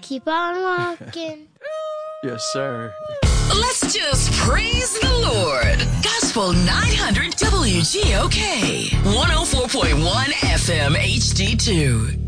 keep on walking. Yes, sir. Let's just praise the Lord. Gospel 900 WGOK 104.1 FM HD2.